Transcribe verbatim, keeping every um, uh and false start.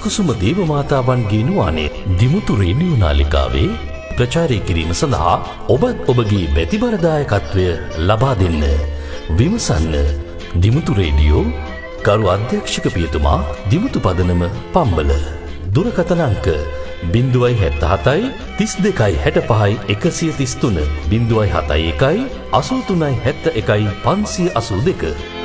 අසකුසුම දේවමාතාවන්ගේ නුවානේ Dimuthu radio නාලිකාවේ ප්‍රචාරය කිරීම සඳහා ඔබත් ඔබගේ බැතිබරදායකත්වය ලබා දෙන්න. විමසන්න දිමුතු රේඩියෝ කරු අධ්‍යක්ෂක පියතුමා දිමුතු පදනම පම්බල. දුරකථන අංක බිංදුවයි හැත්ත හතයි තිස් දෙකයි හැට පහයි එකසිය තිස් තුන බිංදුවයි හතයි එකයි අසූ තුනයි හැත්ත එකයි පන්සිය අසූ දෙක.